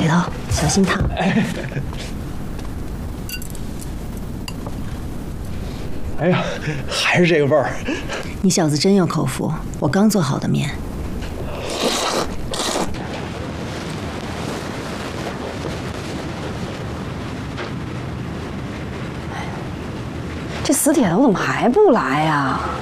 铁头，小心烫。 哎呀，还是这个味儿。 你小子真有口福，我刚做好的面。 这死铁头怎么还不来呀？